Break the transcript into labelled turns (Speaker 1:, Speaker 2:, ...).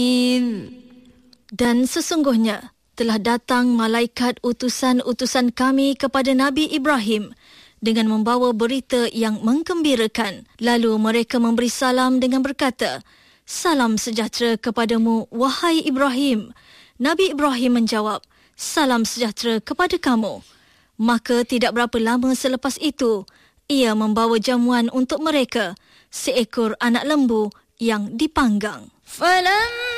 Speaker 1: Dan sesungguhnya telah datang malaikat utusan-utusan kami kepada Nabi Ibrahim dengan membawa berita yang menggembirakan. Lalu mereka memberi salam dengan berkata, "Salam sejahtera kepadamu, wahai Ibrahim." Nabi Ibrahim menjawab, "Salam sejahtera kepada kamu." Maka tidak berapa lama selepas itu, ia membawa jamuan untuk mereka, seekor anak lembu yang dipanggang.